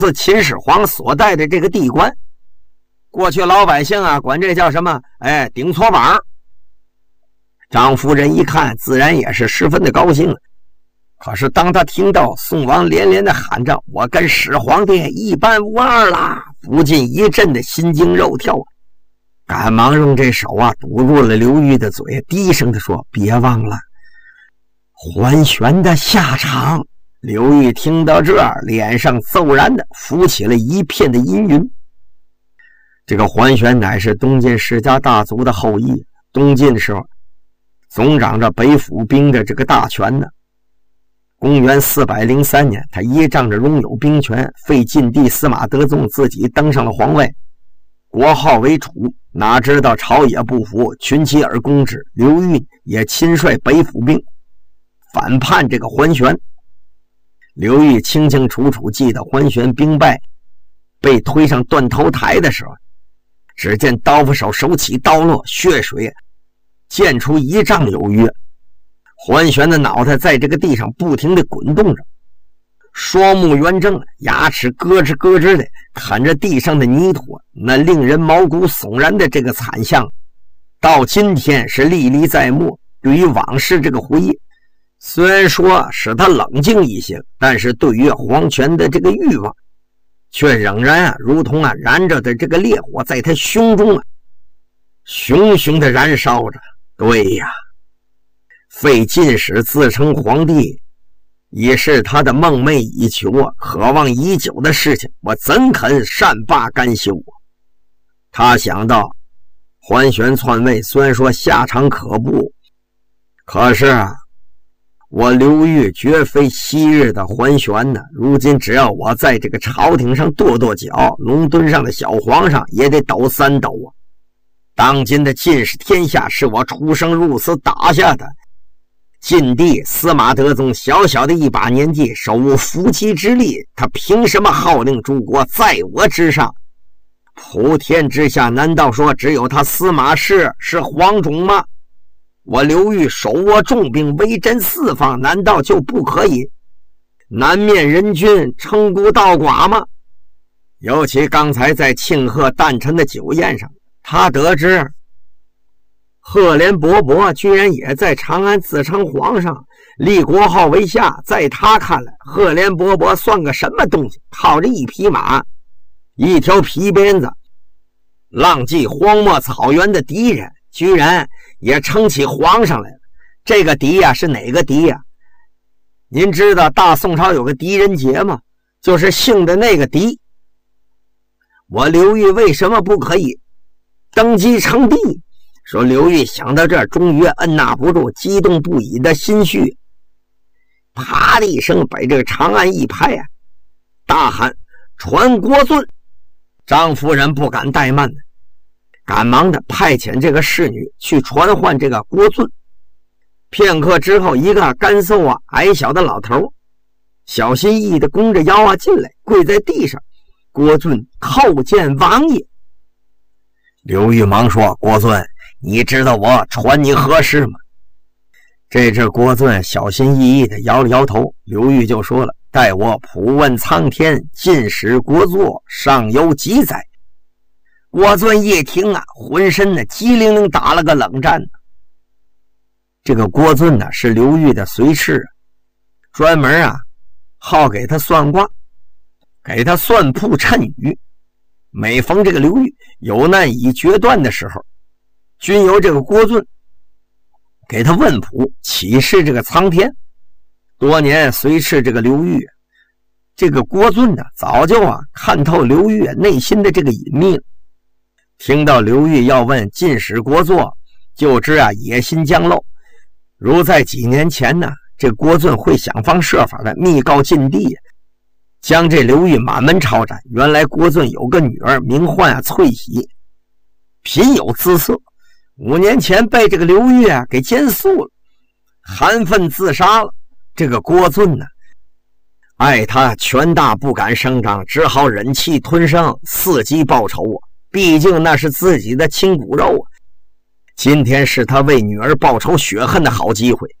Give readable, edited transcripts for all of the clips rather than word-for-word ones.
自秦始皇所在的这个地官。过去老百姓啊，管这叫什么？顶搓板。张夫人一看，自然也是十分的高兴。可是当他听到宋王连连的喊着“我跟始皇帝一般无二啦”，不禁一阵的心惊肉跳，赶忙用这手啊堵住了刘裕的嘴，低声的说：“别忘了桓玄的下场。”刘裕听到这儿，脸上骤然的浮起了一片的阴云。这个桓玄乃是东晋世家大族的后裔，东晋的时候总掌着北府兵的这个大权呢。公元403年，他依仗着拥有兵权，废晋帝司马德宗，自己登上了皇位，国号为楚。哪知道朝野不服，群起而攻之。刘裕也亲率北府兵反叛这个桓玄。刘裕清清楚楚记得桓玄兵败，被推上断头台的时候，只见刀斧手手起刀落，血水溅出1丈有余。桓玄的脑袋在这个地上不停地滚动着，双目圆睁，牙齿咯吱咯吱的啃着地上的泥土，那令人毛骨悚然的这个惨象，到今天是历历在目。对于往事这个回忆，虽然说使他冷静一些，但是对于皇权的这个欲望，却仍然如同燃着的这个烈火，在他胸中熊熊的燃烧着。对呀，废晋史自称皇帝已是他的梦寐以求渴望已久的事情，我怎肯善罢甘休他想到桓玄篡位，虽然说下场可怖，可是我刘裕绝非昔日的桓玄呢。如今只要我在这个朝廷上跺跺脚，龙墩上的小皇上也得抖3抖当今的晋室天下是我出生入死打下的，晋帝司马德宗小小的一把年纪，手无缚鸡之力，他凭什么号令诸国在我之上？普天之下难道说只有他司马氏是皇种吗？我刘裕手握重兵，威震四方，难道就不可以南面人君，称孤道寡吗？尤其刚才在庆贺诞辰的酒宴上，他得知赫连勃勃居然也在长安自称皇上，立国号为下。在他看来，赫连勃勃算个什么东西？靠着一匹马，一条皮鞭子，浪迹荒漠草原的敌人，居然也称起皇上来了。这个敌呀，是哪个敌呀？您知道大宋朝有个狄仁杰吗？就是姓的那个狄。我刘裕为什么不可以登基称帝？说刘裕想到这儿，终于按捺不住激动不已的心绪，啪的一声把这个长安一拍大喊：“传国尊！”张夫人不敢怠慢，赶忙的派遣这个侍女去传唤这个国尊。片刻之后，一个干瘦矮小的老头小心翼翼的弓着腰进来，跪在地上：“国尊叩见王爷。”刘裕忙说：“国尊，你知道我传你何事吗？”这只国尊小心翼翼的摇了摇头。刘裕就说了：“待我普问苍天，晋史国祚尚有几载？”国尊一听浑身机灵灵打了个冷战。这个国尊是刘裕的随侍，专门好给他算卦，给他算卜谶语。每逢这个刘裕有难已决断的时候，均由这个国尊给他问卜启示这个苍天。多年随侍这个刘裕，这个国尊早就看透刘裕内心的这个隐秘了。听到刘裕要问晋史国祚，就知野心将露。如在几年前这国尊会想方设法的密告晋帝，将这刘裕满门抄斩。原来国尊有个女儿，名唤翠喜，品有姿色，5年前被这个刘裕给奸宿了，含愤自杀了。这个国尊爱他权大不敢声张，只好忍气吞声，伺机报仇毕竟那是自己的亲骨肉今天是他为女儿报仇雪恨的好机会。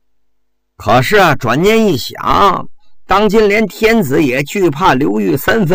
可是转念一想，当今连天子也惧怕刘裕3分